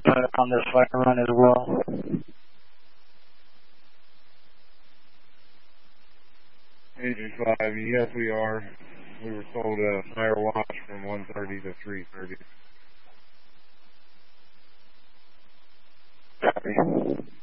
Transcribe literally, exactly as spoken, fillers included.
five on this fire run as well. Agent five, yes we are. We were told a higher watch from one thirty to three thirty. Copy.